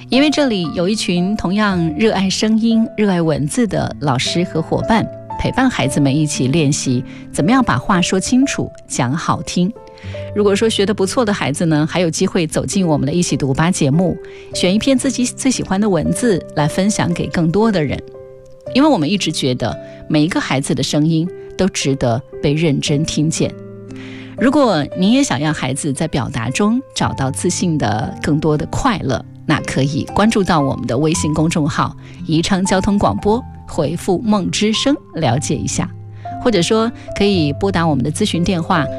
因为这里有一群同样热爱声音、热爱文字的老师和伙伴，陪伴孩子们一起练习怎么样把话说清楚、讲好听。如果说学得不错的孩子呢，还有机会走进我们的一起读吧节目，选一篇自己最喜欢的文字来分享给更多的人。因为我们一直觉得每一个孩子的声音都值得被认真听见。如果你也想让孩子在表达中找到自信的更多的快乐，那可以关注到我们的微信公众号宜昌交通广播，回复梦之声了解一下，或者说可以拨打我们的咨询电话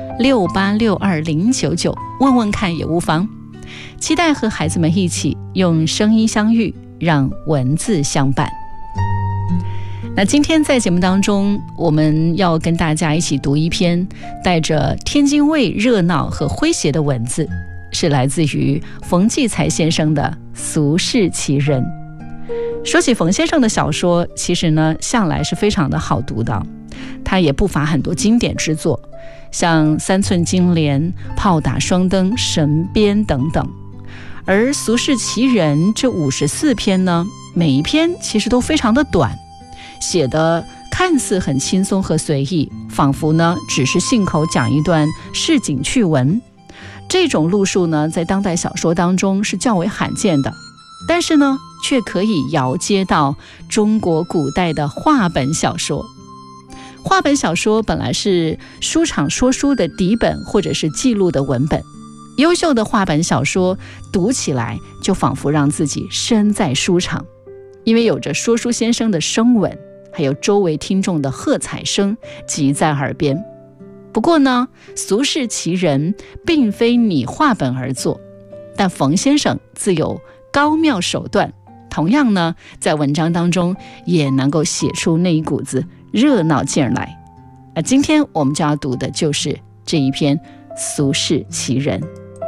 68620099，问问看也无妨。期待和孩子们一起用声音相遇，让文字相伴。那今天在节目当中，我们要跟大家一起读一篇带着天津卫热闹和诙谐的文字，是来自于冯骥才先生的《俗世奇人》。说起冯先生的小说，其实呢向来是非常的好读的，他也不乏很多经典之作，像三寸金莲、炮打双灯、神鞭等等。而《俗世奇人》这54篇呢，每一篇其实都非常的短，写的看似很轻松和随意，仿佛呢只是信口讲一段市井趣闻。这种路数呢，在当代小说当中是较为罕见的，但是呢却可以遥接到中国古代的话本小说。话本小说本来是书场说书的底本或者是记录的文本，优秀的话本小说读起来就仿佛让自己身在书场，因为有着说书先生的声吻，还有周围听众的喝彩声即在耳边。不过呢，俗世奇人并非拟话本而作，但冯先生自有高妙手段，同样呢在文章当中也能够写出那一股子热闹劲儿来。今天我们就要读的就是这一篇《俗世奇人》。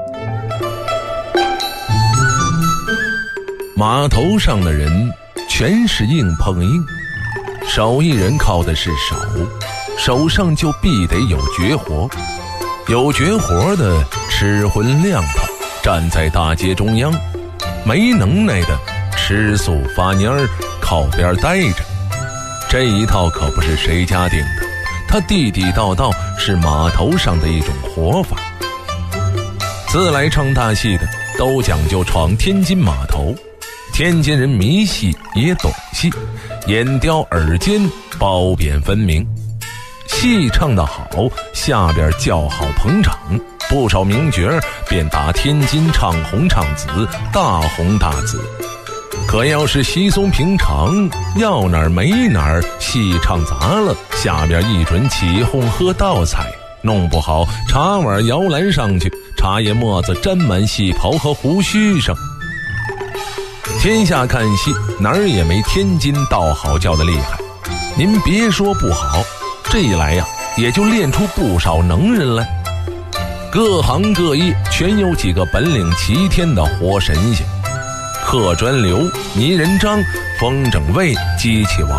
码头上的人全是硬碰硬，手艺人靠的是手，手上就必得有绝活，有绝活的吃荤亮堂，站在大街中央，没能耐的吃素发蔫儿，靠边待着。这一套可不是谁家定的，它地地道道是码头上的一种活法。自来唱大戏的都讲究闯天津码头，天津人迷戏也懂戏，眼雕耳尖，褒贬分明。戏唱得好，下边叫好捧场，不少名角便打天津唱红唱紫，大红大紫。可要是稀松平常，要哪儿没哪儿，戏唱砸了，下边一准起哄喝倒彩，弄不好茶碗摇篮上去，茶叶沫子沾满戏袍和胡须上。天下看戏哪儿也没天津道好叫的厉害，您别说不好，这一来呀，也就练出不少能人来。各行各业全有几个本领齐天的活神仙，刻砖刘、泥人张、风筝卫、机器王